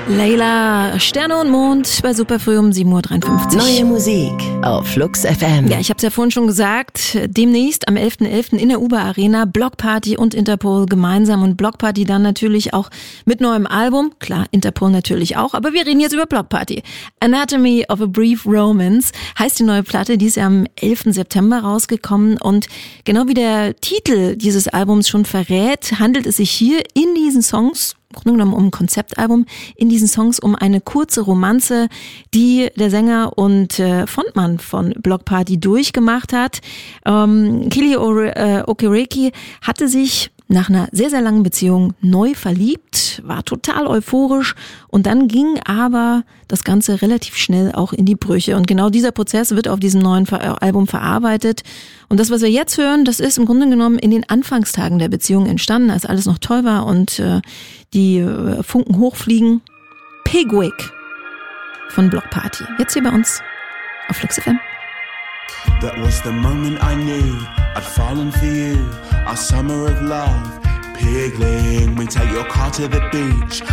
Layla, Sterne und Mond bei Superfrüh um 7.53 Uhr. Neue Musik auf Flux FM. Ja, ich habe es ja vorhin schon gesagt, demnächst am 11.11. in der Uber Arena Blockparty und Interpol gemeinsam und Blockparty dann natürlich auch mit neuem Album. Klar, Interpol natürlich auch, aber wir reden jetzt über Blockparty. Anatomy of a Brief Romance heißt die neue Platte, die ist ja am 11. September rausgekommen und genau wie der Titel dieses Albums schon verrät, handelt es sich hier in diesen Songs im Grunde genommen um ein Konzeptalbum, in diesen Songs um eine kurze Romanze, die der Sänger und Frontmann von Blockparty durchgemacht hat. Kili Okereke hatte sich nach einer sehr, sehr langen Beziehung neu verliebt, war total euphorisch und dann ging aber das Ganze relativ schnell auch in die Brüche. Und genau dieser Prozess wird auf diesem neuen Album verarbeitet. Und das, was wir jetzt hören, das ist im Grunde genommen in den Anfangstagen der Beziehung entstanden, als alles noch toll war und die Funken hochfliegen. Pigwig von Blockparty. Jetzt hier bei uns auf Flux FM. That was the moment I knew I'd fallen for you. Our summer of love, pigling. We take your car to the beach.